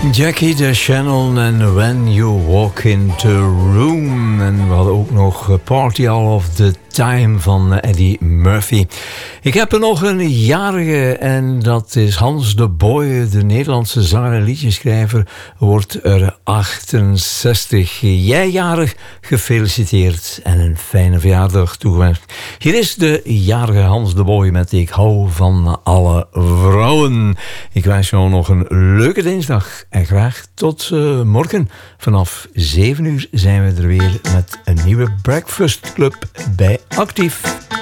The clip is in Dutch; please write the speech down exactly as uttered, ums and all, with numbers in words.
Jackie de Channel en When You Walk Into Room. En we hadden ook nog Party All of the Time van Eddie Murphy. Ik heb er nog een jarige en dat is Hans de Boy, de Nederlandse zanger en liedjeschrijver, wordt er achtenzestig. Jij jarig, gefeliciteerd en een fijne verjaardag toegewenst. Hier is de jarige Hans de Boy met Ik hou van alle vrouwen. Ik wens jou nog een leuke dinsdag en graag tot uh, morgen. Vanaf zeven uur zijn we er weer met een nieuwe Breakfast Club bij Actief.